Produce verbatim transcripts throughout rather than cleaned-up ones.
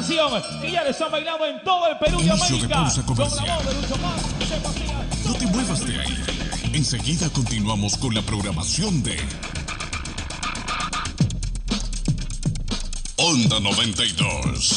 canción que ya les han bailado en todo el Perú y Inicio de América. pausa Con la comercial. voz de Lucho Más, se fascina. No te muevas de ahí. Enseguida continuamos con la programación de Onda noventa y dos.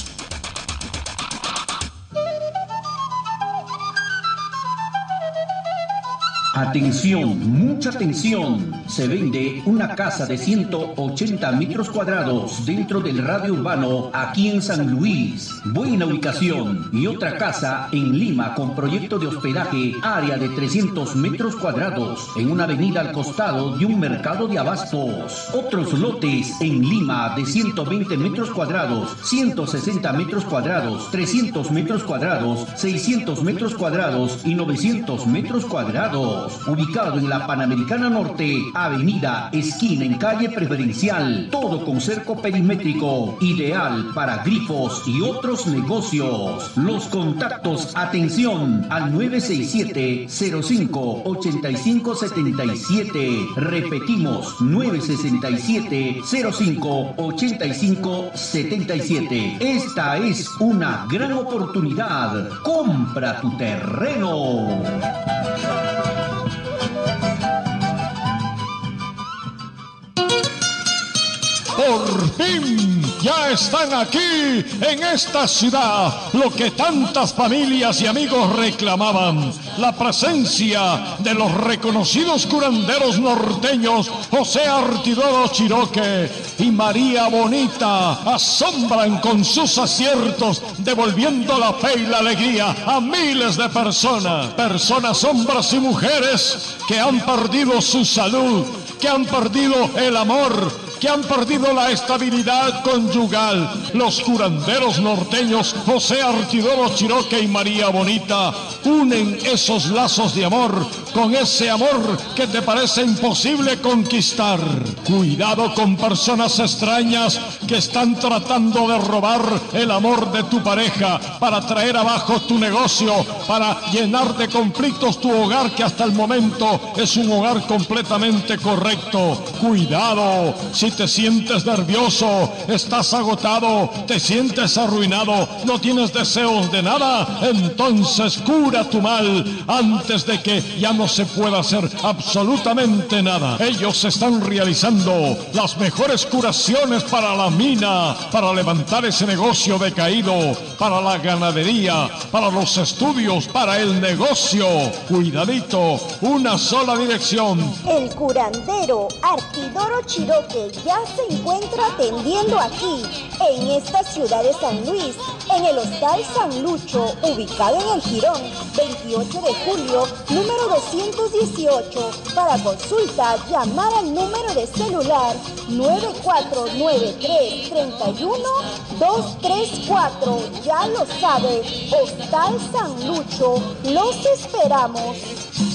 Atención, mucha atención. Se vende una casa de ciento ochenta metros cuadrados dentro del radio urbano aquí en San Luis. Buena ubicación. Y otra casa en Lima con proyecto de hospedaje, área de trescientos metros cuadrados en una avenida al costado de un mercado de abastos. Otros lotes en Lima de ciento veinte metros cuadrados, ciento sesenta metros cuadrados, trescientos metros cuadrados, seiscientos metros cuadrados y novecientos metros cuadrados. Ubicado en la Panamericana Norte, avenida, esquina en calle preferencial, todo con cerco perimétrico, ideal para grifos y otros negocios. Los contactos, atención, al nueve seis siete, cero cinco, ocho cinco siete siete. Repetimos, nueve seis siete, cero cinco, ocho cinco siete siete. Esta es una gran oportunidad. Compra tu terreno. Por fin ya están aquí en esta ciudad lo que tantas familias y amigos reclamaban, la presencia de los reconocidos curanderos norteños José Artidoro Chiroque y María Bonita. Asombran con sus aciertos, devolviendo la fe y la alegría a miles de personas, personas, hombres y mujeres que han perdido su salud, que han perdido el amor, que han perdido la estabilidad conyugal. Los curanderos norteños José Artidoro Chiroque y María Bonita unen esos lazos de amor con ese amor que te parece imposible conquistar. Cuidado con personas extrañas que están tratando de robar el amor de tu pareja para traer abajo tu negocio, para llenar de conflictos tu hogar, que hasta el momento es un hogar completamente correcto. Cuidado, si te sientes nervioso, estás agotado, te sientes arruinado, no tienes deseos de nada, entonces cura tu mal antes de que ya no se pueda hacer absolutamente nada. Ellos están realizando las mejores curaciones para la mina, para levantar ese negocio decaído, para la ganadería, para los estudios, para el negocio. Cuidadito, una sola dirección. El curandero Artidoro Chiroque ya se encuentra atendiendo aquí, en esta ciudad de San Luis, en el Hostal San Lucho, ubicado en el Jirón, veintiocho de julio, número doscientos dieciocho. Para consulta, llamar al número de celular nueve cuatro nueve tres, tres uno, dos tres cuatro. Ya lo sabe, Hostal San Lucho, los esperamos.